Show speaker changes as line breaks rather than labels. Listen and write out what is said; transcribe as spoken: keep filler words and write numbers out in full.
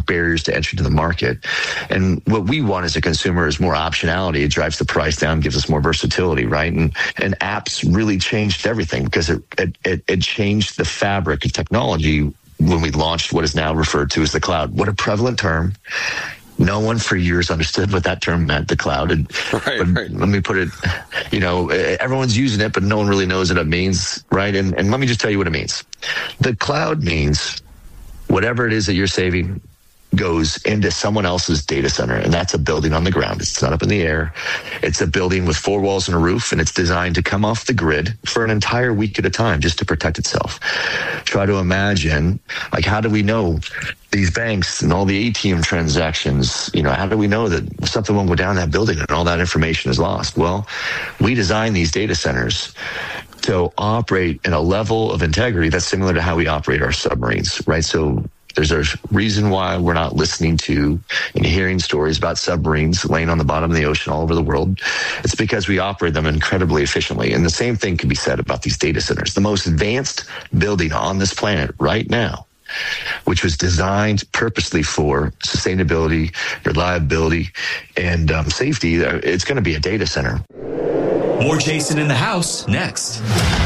barriers to entry to the market. And what we want as a consumer is more optionality. It drives the price down, gives us more versatility, right? And and apps really changed everything because it it, it, it changed the fabric of technology when we launched what is now referred to as the cloud. What a prevalent term. No one for years understood what that term meant, the cloud. And,
right,
but
right.
Let me put it, you know, everyone's using it, but no one really knows what it means, right? And, and let me just tell you what it means. The cloud means whatever it is that you're saving goes into someone else's data center, and that's a building on the ground. It's not up in the air. It's a building with four walls and a roof, and it's designed to come off the grid for an entire week at a time just to protect itself. Try to imagine, like, how do we know these banks and all the A T M transactions, you know, how do we know that something won't go down that building and all that information is lost? Well, we design these data centers to operate in a level of integrity that's similar to how we operate our submarines, right? So there's a reason why we're not listening to and hearing stories about submarines laying on the bottom of the ocean all over the world. It's because we operate them incredibly efficiently. And the same thing can be said about these data centers. The most advanced building on this planet right now, which was designed purposely for sustainability, reliability, and um, safety, it's going to be a data center.
More Jason in the House next.